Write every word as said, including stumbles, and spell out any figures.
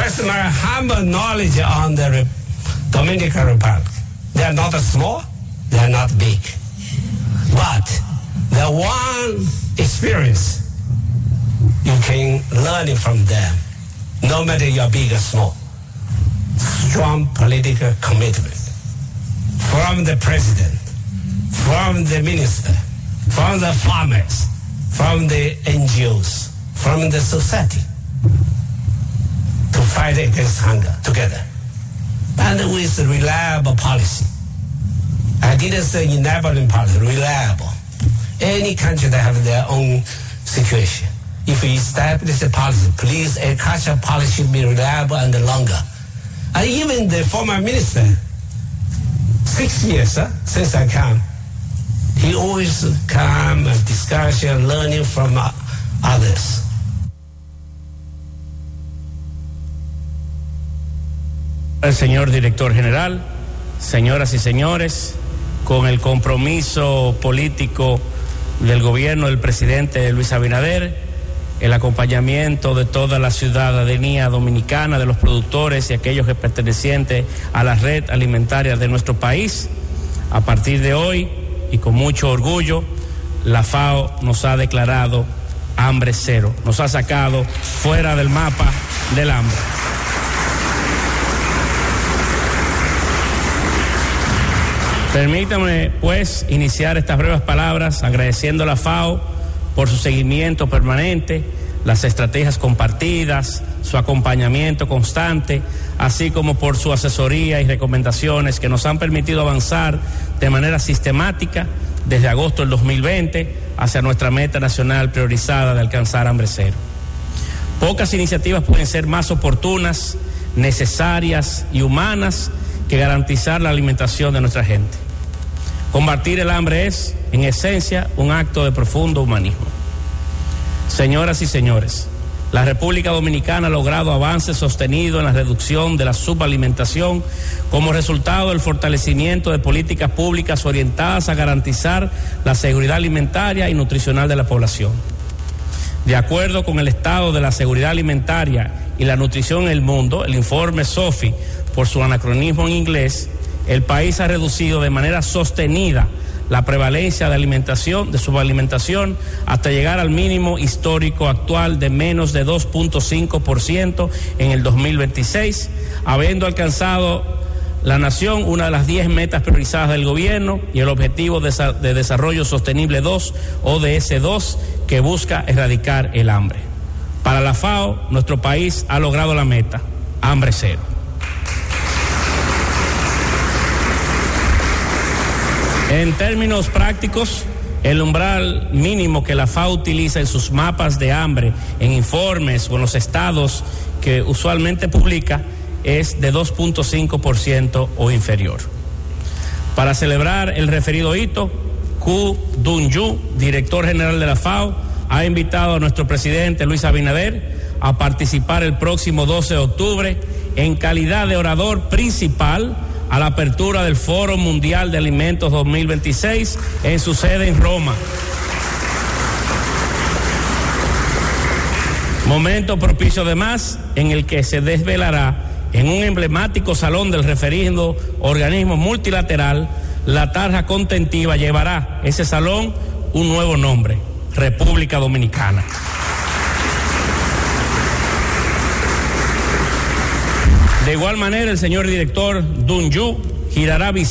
First, my humble knowledge on the Re- Dominican Republic. They are not small, they are not big. But the one experience you can learn from them, no matter you're big or small. Strong political commitment from the president, from the minister, from the farmers, from the N G Os, from the society to fight against hunger together. And with reliable policy. I didn't say enabling policy, reliable. Any country that have their own situation. If you establish a policy, please, agricultural policy should be reliable and longer. And even the former minister, six years uh, since I come, he always come and discussion, learning from uh, others. El señor director general, señoras y señores, con el compromiso político del gobierno del presidente Luis Abinader, el acompañamiento de toda la ciudadanía dominicana, de los productores y aquellos que pertenecientes a la red alimentaria de nuestro país, a partir de hoy y con mucho orgullo, la FAO nos ha declarado hambre cero, nos ha sacado fuera del mapa del hambre. Permítanme, pues, iniciar estas breves palabras agradeciendo a la FAO por su seguimiento permanente, las estrategias compartidas, su acompañamiento constante, así como por su asesoría y recomendaciones que nos han permitido avanzar de manera sistemática desde agosto del dos mil veinte hacia nuestra meta nacional priorizada de alcanzar hambre cero. Pocas iniciativas pueden ser más oportunas, necesarias y humanas que garantizar la alimentación de nuestra gente. Combatir el hambre es, en esencia, un acto de profundo humanismo. Señoras y señores, la República Dominicana ha logrado avances sostenidos en la reducción de la subalimentación como resultado del fortalecimiento de políticas públicas orientadas a garantizar la seguridad alimentaria y nutricional de la población. De acuerdo con el estado de la seguridad alimentaria y la nutrición en el mundo, el informe SOFI, por su anacronismo en inglés, el país ha reducido de manera sostenida la prevalencia de alimentación, de subalimentación, hasta llegar al mínimo histórico actual de menos de dos punto cinco por ciento en el dos mil veintiséis, habiendo alcanzado la nación una de las diez metas priorizadas del gobierno y el Objetivo de Desarrollo Sostenible dos, O D S dos, que busca erradicar el hambre. Para la FAO, nuestro país ha logrado la meta, hambre cero. En términos prácticos, el umbral mínimo que la FAO utiliza en sus mapas de hambre, en informes o en los estados que usualmente publica, es de dos punto cinco por ciento o inferior. Para celebrar el referido hito, Ku Dun-yu, director general de la FAO, ha invitado a nuestro presidente Luis Abinader a participar el próximo doce de octubre en calidad de orador principal a la apertura del Foro Mundial de Alimentos dos mil veintiséis en su sede en Roma. Momento propicio además en el que se desvelará en un emblemático salón del referido organismo multilateral, la tarja contentiva llevará ese salón un nuevo nombre, República Dominicana. De igual manera, el señor director Dun-yu girará visitas